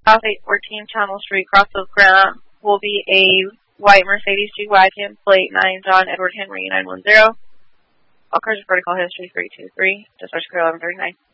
South 814 Channel Street, Crossville, Granite, will be a white Mercedes G-Wagon, plate 9 John Edward Henry 910. All cars reported call history 323, dispatch clear 1139.